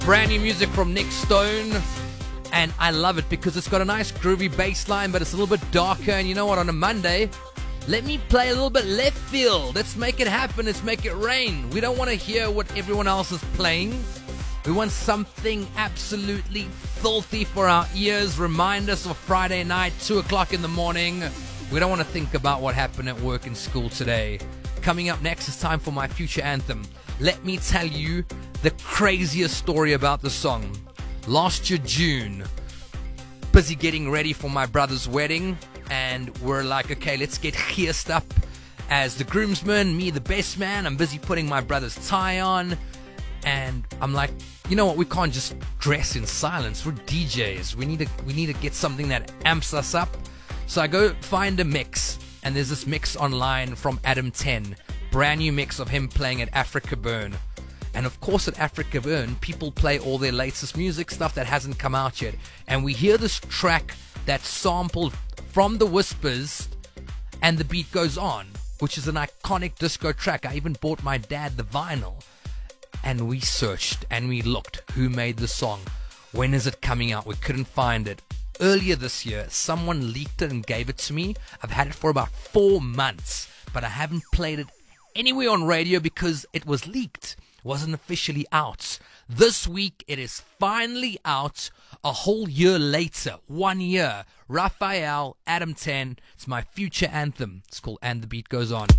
Brand new music from Nick Stone, and I love it because it's got a nice groovy bass line, but it's a little bit darker. And you know what, on a Monday, let me play a little bit left field. Let's make it happen. Let's make it rain. We don't want to hear what everyone else is playing. We want something absolutely filthy for our ears. Remind us of Friday night, 2 o'clock in the morning. We don't want to think about what happened at work and school today. Coming up next, it's time for my future anthem. Let me tell you the craziest story about the song. Last year, June, busy getting ready for my brother's wedding, and we're like, okay, let's get geared up as the groomsman, me the best man. I'm busy putting my brother's tie on, and I'm like, you know what, we can't just dress in silence. We're DJs. We need to get something that amps us up. So I go find a mix, and there's this mix online from Adam 10, brand new mix of him playing at Africa Burn. And of course at Africa Burn, people play all their latest music, stuff that hasn't come out yet. And we hear this track that's sampled from The Whispers, and the beat goes on, which is an iconic disco track. I even bought my dad the vinyl. And we searched and we looked who made the song. When is it coming out? We couldn't find it. Earlier this year, someone leaked it and gave it to me. I've had it for about 4 months, but I haven't played it anywhere on radio because it was leaked. It wasn't officially out. This week, it is finally out a whole year later. 1 year. Raphael, Adam 10. It's my future anthem. It's called And the Beat Goes On.